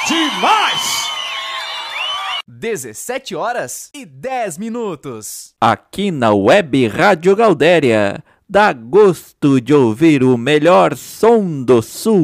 demais! 17h10. Aqui na Web Rádio Gaudéria, dá gosto de ouvir o melhor som do Sul.